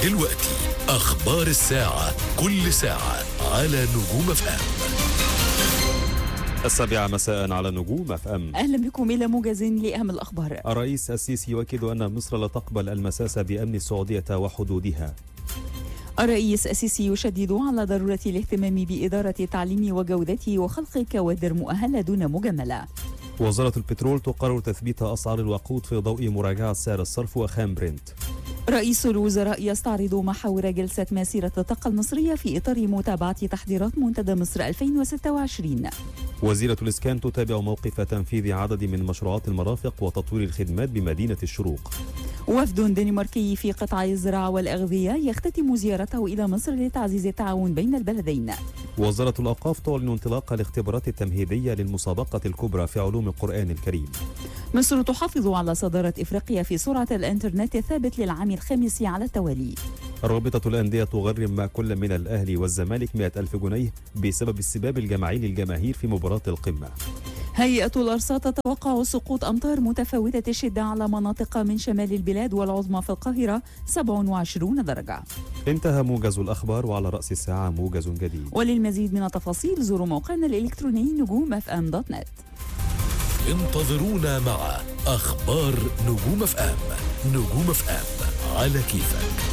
دلوقتي أخبار الساعة، كل ساعة على نجوم اف ام. 7 مساء على نجوم اف ام. أهلا بكم إلى موجز لأهم الأخبار. الرئيس السيسي يؤكد أن مصر لا تقبل المساس بأمن السعودية وحدودها. الرئيس السيسي يشدد على ضرورة الاهتمام بإدارة التعليم وجودته وخلق كوادر مؤهلة دون مجاملة. وزارة البترول تقرر تثبيت أسعار الوقود في ضوء مراجعة سعر الصرف وخام برنت. رئيس الوزراء يستعرض محاور جلسة مسيرة الطاقة المصرية في إطار متابعة تحضيرات منتدى مصر 2026. وزيرة الإسكان تتابع موقف تنفيذ عدد من مشروعات المرافق وتطوير الخدمات بمدينة الشروق. وفد دنماركي في قطاع الزراعة والأغذية يختتم زيارته إلى مصر لتعزيز التعاون بين البلدين. وزارة الأوقاف تعلن انطلاق الاختبارات التمهيدية للمسابقة الكبرى في علوم القرآن الكريم. مصر تحافظ على صدارة إفريقيا في سرعة الإنترنت الثابت للعام الخامس على التوالي. رابطة الأندية تغرم كل من الأهلي والزمالك 100,000 جنيه بسبب السباب الجماعي للجماهير في مباراة القمة. هيئة الأرصاد تتوقع سقوط أمطار متفاوتة الشدة على مناطق من شمال البلاد والعظمى في القاهرة 27 درجة. انتهى موجز الأخبار، وعلى رأس الساعة موجز جديد. وللمزيد من التفاصيل زوروا موقعنا الإلكتروني نجوم.fm.net. انتظرونا مع أخبار نجوم اف ام. نجوم اف ام على كيفك.